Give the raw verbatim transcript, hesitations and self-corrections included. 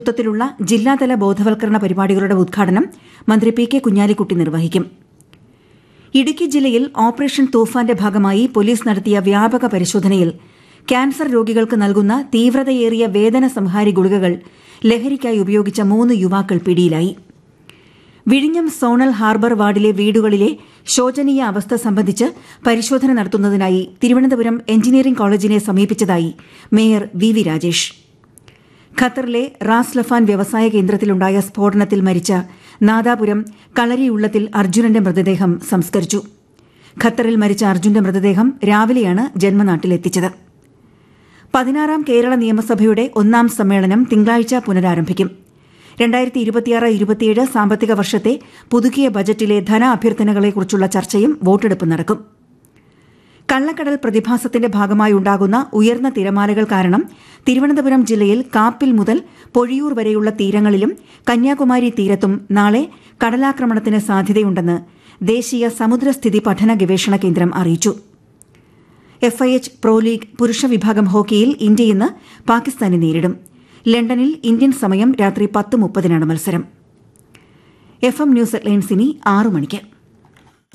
നേതൃത്വത്തിലുള്ള ജില്ലാതല ബോധവൽക്കരണ പരിപാടികളുടെ ഉദ്ഘാടനം മന്ത്രി പി കെ കുഞ്ഞാലിക്കുട്ടി നിർവഹിക്കും. ഇടുക്കി ജില്ലയിൽ ഓപ്പറേഷൻ തൂഫാന്റെ ഭാഗമായി പോലീസ് നടത്തിയ വ്യാപക പരിശോധനയിൽ ക്യാൻസർ രോഗികൾക്ക് നൽകുന്ന തീവ്രതയേറിയ വേദന സംഹാരി ഗുളികകൾ ലഹരിക്കായി ഉപയോഗിച്ച മൂന്ന് യുവാക്കൾ പിടിയിലായി. വിഴിഞ്ഞം സോണൽ ഹാർബർ വാർഡിലെ വീടുകളിലെ ശോചനീയ അവസ്ഥ സംബന്ധിച്ച് പരിശോധന നടത്തുന്നതിനായി തിരുവനന്തപുരം എഞ്ചിനീയറിംഗ് കോളേജിനെ സമീപിച്ചതായി മേയർ വി വി രാജേഷ്. ഖത്തറിലെ റാസ് ലഫാൻ വ്യവസായ കേന്ദ്രത്തിലുണ്ടായ സ്ഫോടനത്തിൽ മരിച്ച നാദാപുരം കളരിയുള്ളത്തിൽ അർജുനന്റെ മൃതദേഹം സംസ്കരിച്ചു. ഖത്തറിൽ മരിച്ച അർജുന്റെ മൃതദേഹം രാവിലെയാണ് ജന്മനാട്ടിലെത്തിച്ചത്. പതിനാറാം കേരള നിയമസഭയുടെ ഒന്നാം സമ്മേളനം തിങ്കളാഴ്ച പുനരാരംഭിക്കും. രണ്ടായിരത്തി ഇരുപത്തിയാറ് ഇരുപത്തിയേഴ് സാമ്പത്തിക വർഷത്തെ പുതുക്കിയ ബജറ്റിലെ ധന അഭ്യർത്ഥനകളെക്കുറിച്ചുള്ള ചർച്ചയും വോട്ടെടുപ്പും നടക്കും. കള്ളക്കടൽ പ്രതിഭാസത്തിന്റെ ഭാഗമായുണ്ടാകുന്ന ഉയർന്ന തിരമാലകൾ കാരണം തിരുവനന്തപുരം ജില്ലയിൽ കാപ്പിൽ മുതൽ പൊഴിയൂർ വരെയുള്ള തീരങ്ങളിലും കന്യാകുമാരി തീരത്തും നാളെ കടലാക്രമണത്തിന് സാധ്യതയുണ്ടെന്ന് ദേശീയ സമുദ്രസ്ഥിതി പഠന ഗവേഷണ കേന്ദ്രം അറിയിച്ചു. F I H pro league പുരുഷ വിഭാഗം ഹോക്കിയിൽ ഇന്ത്യ ഇന്ന് പാകിസ്ഥാനെ നേരിടും. ലണ്ടനിൽ ഇന്ത്യൻ സമയം രാത്രി പത്ത് മുപ്പതിനാണ് മത്സരം. എഫ് എം ന്യൂസ് ഹെഡ്ലൈൻസ് ഇനി ആറു മണിക്ക്.